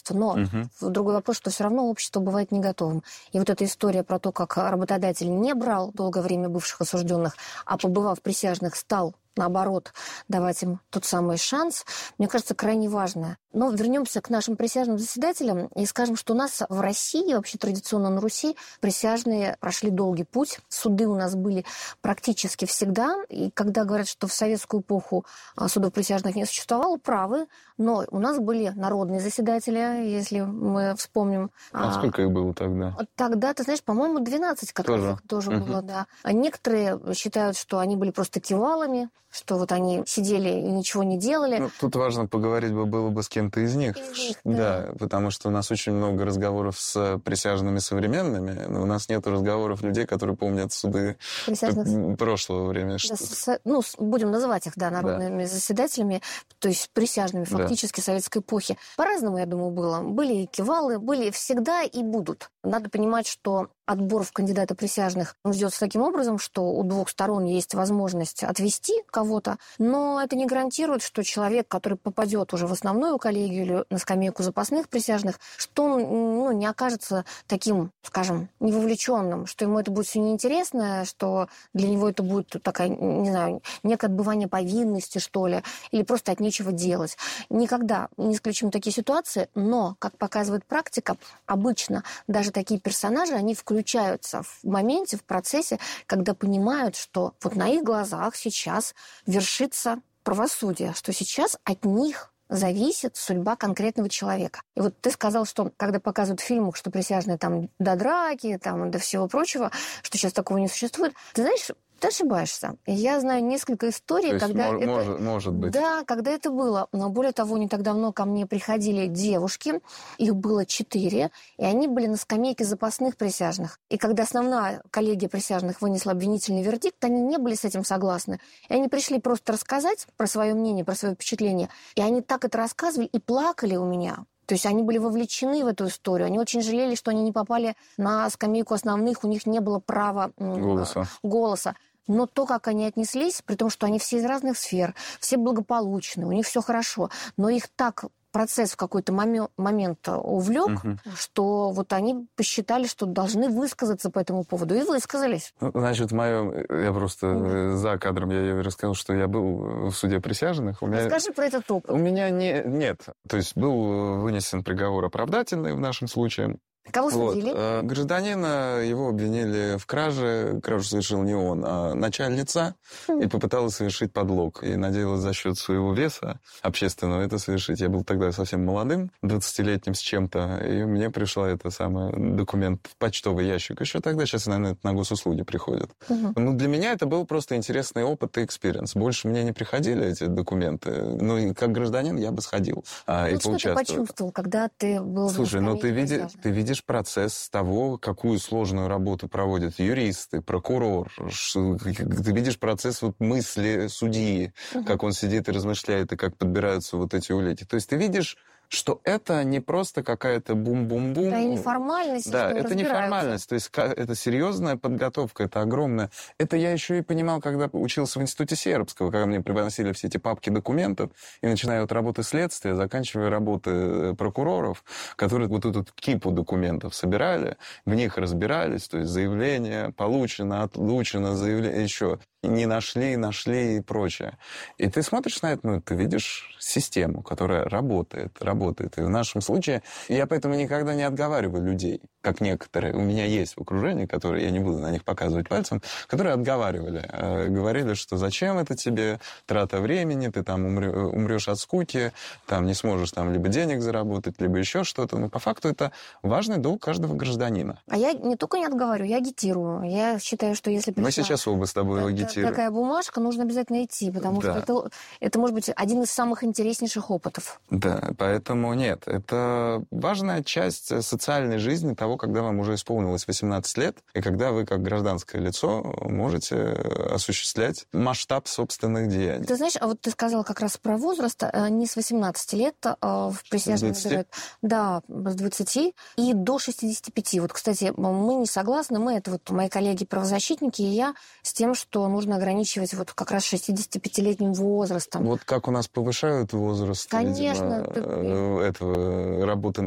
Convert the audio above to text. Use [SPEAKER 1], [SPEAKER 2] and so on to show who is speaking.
[SPEAKER 1] общества. Но другой вопрос, что все равно общество бывает не готовым. И вот эта история про то, как работодатель не брал долгое время бывших осужденных, а побывав присяжных, стал наоборот, давать им тот самый шанс, мне кажется, крайне важно. Но вернемся к нашим присяжным заседателям и скажем, что у нас в России, вообще традиционно на Руси, присяжные прошли долгий путь. Суды у нас были практически всегда. И когда говорят, что в советскую эпоху судов присяжных не существовало, правы. Но у нас были народные заседатели, если мы вспомним.
[SPEAKER 2] А сколько их было тогда?
[SPEAKER 1] Тогда, ты знаешь, по-моему, 12 как раз тоже было, да. А некоторые считают, что они были просто кивалами, что вот они сидели и ничего не делали.
[SPEAKER 2] Ну, тут важно поговорить было бы с кем-то из них. Да, потому что у нас очень много разговоров с присяжными современными, но у нас нет разговоров людей, которые помнят суды прошлого времени.
[SPEAKER 1] Ну, будем называть их, да, народными заседателями, то есть присяжными фактически советской эпохи. По-разному, я думаю, было. Были и кивалы, были всегда и будут. Надо понимать, что отбор в кандидата присяжных ведется таким образом, что у двух сторон есть возможность отвести кого-то, но это не гарантирует, что человек, который попадет уже в основную коллегию или на скамейку запасных присяжных, что он не окажется таким, скажем, невовлеченным, что ему это будет все неинтересно, что для него это будет такая, не знаю, некое отбывание повинности, что ли, или просто от нечего делать. Никогда не исключим такие ситуации, но, как показывает практика, обычно даже такие персонажи, они включаются в моменте, в процессе, когда понимают, что вот на их глазах сейчас вершится правосудие, что сейчас от них зависит судьба конкретного человека. И вот ты сказал, что когда показывают в фильмах, что присяжные там до драки, там, до всего прочего, что сейчас такого не существует, ты знаешь, ты ошибаешься. Я знаю несколько историй, когда
[SPEAKER 2] может быть.
[SPEAKER 1] Да, когда это было. Но более того, не так давно ко мне приходили девушки, их было 4, и они были на скамейке запасных присяжных. И когда основная коллегия присяжных вынесла обвинительный вердикт, они не были с этим согласны. И они пришли просто рассказать про свое мнение, про свое впечатление. И они так это рассказывали и плакали у меня. То есть они были вовлечены в эту историю. Они очень жалели, что они не попали на скамейку основных, у них не было права голоса. Но то, как они отнеслись, при том, что они все из разных сфер, все благополучны, у них все хорошо, но их так процесс в какой-то момент увлек, что вот они посчитали, что должны высказаться по этому поводу, и высказались.
[SPEAKER 2] Ну, значит, я просто за кадром я рассказал, что я был в суде присяжных.
[SPEAKER 1] Расскажи про этот опыт.
[SPEAKER 2] У меня нет. То есть был вынесен приговор оправдательный в нашем случае.
[SPEAKER 1] Кого судили?
[SPEAKER 2] Гражданина, его обвинили в краже. Кражу совершил не он, а начальница. И попыталась совершить подлог. И надеялась за счет своего веса общественного это совершить. Я был тогда совсем молодым, 20-летним с чем-то. И мне пришел этот самый документ в почтовый ящик. Еще тогда, сейчас, наверное, это на госуслуги приходит. Ну, для меня это был просто интересный опыт и экспириенс. Больше мне не приходили эти документы. Ну, и как гражданин я бы сходил и поучаствовал.
[SPEAKER 1] Что ты почувствовал, когда ты был...
[SPEAKER 2] Слушай, ну ты видишь процесс того, какую сложную работу проводят юристы, прокурор. Ты видишь процесс мысли судьи, как он сидит и размышляет, и как подбираются вот эти улики. То есть ты видишь, что это не просто какая-то бум-бум-бум.
[SPEAKER 1] Да, и неформальность.
[SPEAKER 2] Да, это неформальность. То есть это серьезная подготовка, это огромная. Это я еще и понимал, когда учился в институте Сербского, когда мне приносили все эти папки документов, и начиная от работы следствия, заканчивая работы прокуроров, которые вот эту кипу документов собирали, в них разбирались, то есть заявление получено, отлучено, заявление еще не нашли и прочее. И ты смотришь на это, ты видишь систему, которая работает. И в нашем случае я поэтому никогда не отговариваю людей, как некоторые. У меня есть в окружении, которые, я не буду на них показывать пальцем, которые отговаривали. Говорили, что зачем это тебе, трата времени, ты там умрешь от скуки, там не сможешь там либо денег заработать, либо еще что-то. Но по факту это важный долг каждого гражданина.
[SPEAKER 1] А я не только не отговариваю, я агитирую. Я считаю, что если пришла...
[SPEAKER 2] Мы сейчас оба с тобой агитируем.
[SPEAKER 1] Такая бумажка, нужно обязательно идти, потому что это может быть один из самых интереснейших опытов.
[SPEAKER 2] Да, поэтому нет. Это важная часть социальной жизни того, когда вам уже исполнилось 18 лет, и когда вы как гражданское лицо можете осуществлять масштаб собственных деяний.
[SPEAKER 1] Ты знаешь, а вот ты сказала как раз про возраст, не с 18 лет в присяжных выбирают. Да, с 20 и до 65. Вот, кстати, мы не согласны, мы, это вот мои коллеги-правозащитники и я, с тем, что нужно ограничивать вот как раз 65-летним возрастом.
[SPEAKER 2] Вот как у нас повышают возраст,
[SPEAKER 1] конечно,
[SPEAKER 2] видимо, этого работы